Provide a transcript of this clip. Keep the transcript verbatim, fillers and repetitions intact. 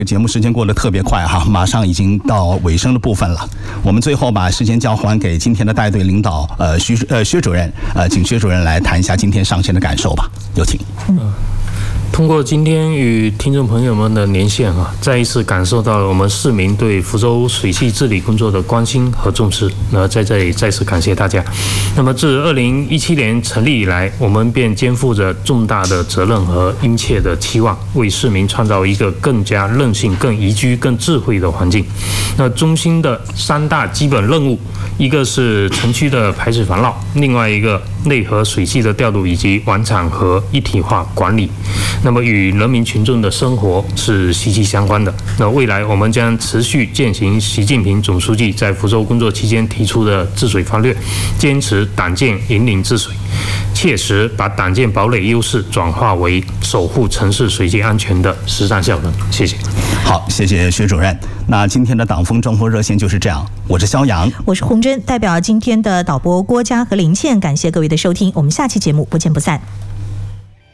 节目时间过得特别快哈，马上已经到尾声的部分了。我们最后把时间交还给今天的带队领导，呃，徐呃薛主任，呃，请薛主任来谈一下今天上线的感受吧，有请。 嗯。通过今天与听众朋友们的连线啊，再一次感受到了我们市民对福州水系治理工作的关心和重视。那在这里再次感谢大家。那么自二零一七年成立以来，我们便肩负着重大的责任和殷切的期望，为市民创造一个更加韧性、更宜居、更智慧的环境。那中心的三大基本任务，一个是城区的排水防涝，另外一个内河水系的调度以及完产和一体化管理。那么与人民群众的生活是息息相关的。那未来我们将持续践行习近平总书记在福州工作期间提出的治水方略，坚持党建引领治水，切实把党建堡垒优势转化为守护城市水系安全的实战效能。谢谢。 好，谢谢薛主任。那今天的党风政风热线就是这样，我是肖阳， 我是洪真，代表今天的导播郭嘉和林倩，感谢各位的收听，我们下期节目不见不散。